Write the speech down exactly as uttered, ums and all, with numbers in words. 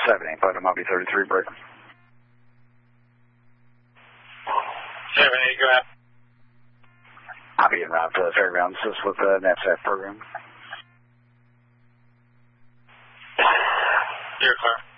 seven eight, but it might be thirty-three break. seven eight, go ahead. I'll be en route to the fairgrounds just with the NetSat program. You're clear.